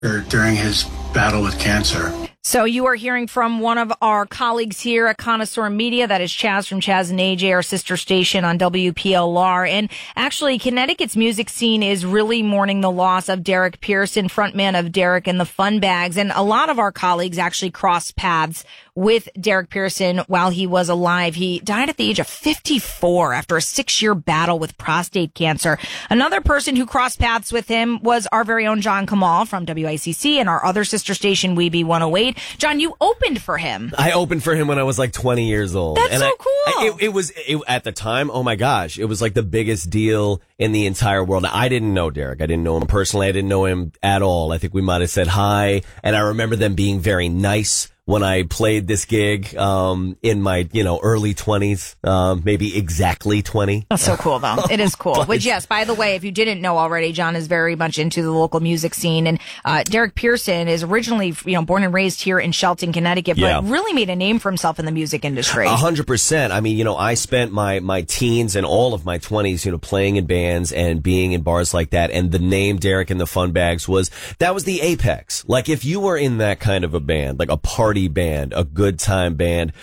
during his battle with cancer. So you are hearing from one of our colleagues here at Connoisseur Media. That is Chaz from Chaz and AJ, our sister station on WPLR. And actually, Connecticut's music scene is really mourning the loss of Derek Pearson, frontman of Derek and the Fun Bags. And a lot of our colleagues actually crossed paths with Derek Pearson while he was alive. He died at the age of 54 after a 6-year battle with prostate cancer. Another person who crossed paths with him was our very own John Kamal from WICC and our other sister station, Weeby 108. John, you opened for him. I opened for him when I was like 20 years old. That's so cool. It was at the time, oh my gosh, it was like the biggest deal in the entire world. I didn't know Derek. I didn't know him personally. I didn't know him at all. I think we might have said hi. And I remember them being very nice when I played this gig, in my, early 20s, maybe exactly 20. That's so cool, though. It is cool. Which, yes, by the way, if you didn't know already, John is very much into the local music scene. And Derek Pearson is originally, born and raised here in Shelton, Connecticut, but really made a name for himself in the music industry. 100%. I mean, I spent my teens and all of my 20s, playing in bands and being in bars like that. And the name Derek and the Fun Bags was the apex. Like, if you were in that kind of a band, like a party band, a good time band,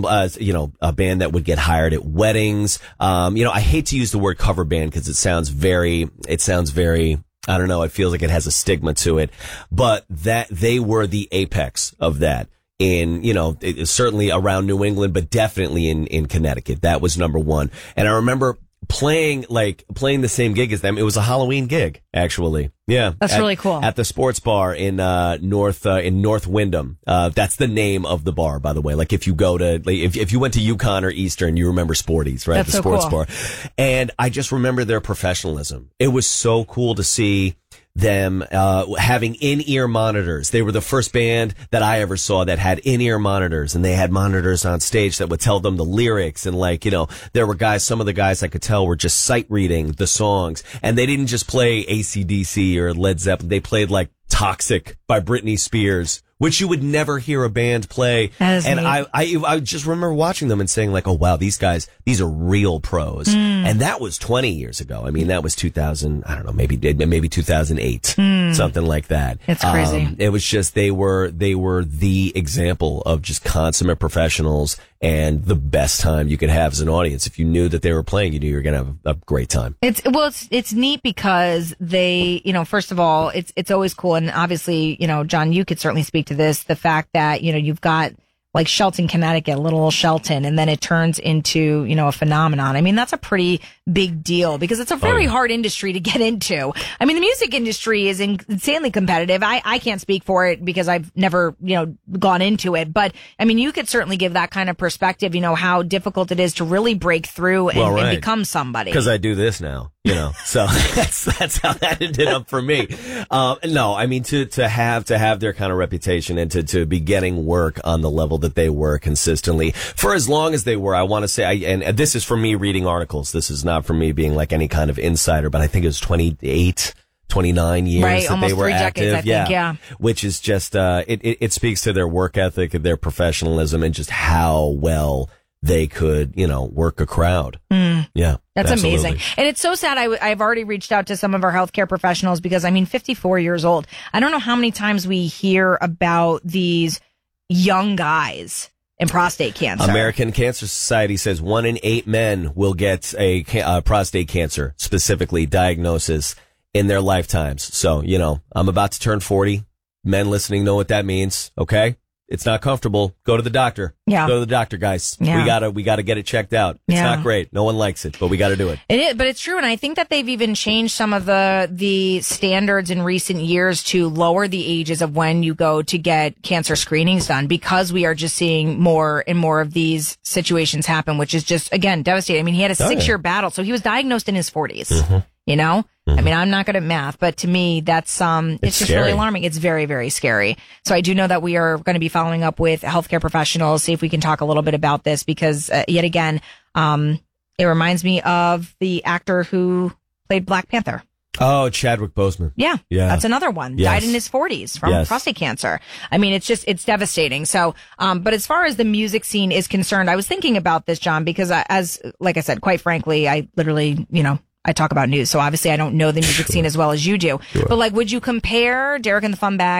a band that would get hired at weddings. I hate to use the word cover band because it sounds very, I don't know, it feels like it has a stigma to it, but that they were the apex of that in, certainly around New England, but definitely in Connecticut. That was number one. And I remember playing the same gig as them. It was a Halloween gig, actually. Yeah. That's really cool. At the sports bar in North Wyndham. That's the name of the bar, by the way. Like, if you go to, if you went to UConn or Eastern, you remember Sporties, right? That's the so sports cool. bar. And I just remember their professionalism. It was so cool to see them having in-ear monitors. They were the first band that I ever saw that had in-ear monitors, and they had monitors on stage that would tell them the lyrics. And there were some of the guys I could tell were just sight reading the songs, and they didn't just play AC/DC or Led Zeppelin. They played like Toxic by Britney Spears, which you would never hear a band play. And I just remember watching them and saying like, oh wow, these are real pros. And that was 20 years ago. I mean, that was 2000, I don't know, maybe 2008, something like that. It's crazy. It was just, they were the example of just consummate professionals and the best time you could have as an audience. If you knew that they were playing, you knew you were going to have a great time. It's neat because they, first of all, it's always cool. And obviously, John, you could certainly speak to this, the fact that, you've got like Shelton, Connecticut, little old Shelton, and then it turns into, a phenomenon. I mean, that's a pretty big deal because it's a very hard industry to get into. I mean, the music industry is insanely competitive. I can't speak for it because I've never, gone into it. But I mean, you could certainly give that kind of perspective, how difficult it is to really break through and become somebody. Because I do this now. So that's how that ended up for me. No, I mean, to have their kind of reputation and to be getting work on the level that they were consistently for as long as they were, I want to say, and this is for me reading articles. This is not for me being like any kind of insider, but I think it was 29 years that they were 3 active. decades, I think, yeah. Which is just, it speaks to their work ethic and their professionalism and just how well they could, work a crowd. Yeah. That's absolutely amazing. And it's so sad. I've already reached out to some of our healthcare professionals because 54 years old. I don't know how many times we hear about these young guys in prostate cancer. American Cancer Society says 1 in 8 men will get a prostate cancer, specifically diagnosis, in their lifetimes. So, I'm about to turn 40. Men listening know what that means. Okay. It's not comfortable. Go to the doctor. Yeah. Go to the doctor, guys. Yeah. We gotta get it checked out. It's not great. No one likes it, but we gotta do it. It is, but it's true. And I think that they've even changed some of the standards in recent years to lower the ages of when you go to get cancer screenings done because we are just seeing more and more of these situations happen, which is just, again, devastating. I mean, he had a 6-year battle, so he was diagnosed in his 40s. Mm-hmm. I mean, I'm not good at math, but to me, that's, it's just scary. really alarming. It's very, very scary. So I do know that we are going to be following up with healthcare professionals, see if we can talk a little bit about this because, yet again, it reminds me of the actor who played Black Panther. Oh, Chadwick Boseman. Yeah. That's another one. Yes. Died in his 40s from prostate cancer. I mean, it's devastating. So, but as far as the music scene is concerned, I was thinking about this, John, because like I said, quite frankly, I literally, I talk about news, so obviously I don't know the music scene as well as you do. But like, would you compare Derek and the Fun Bag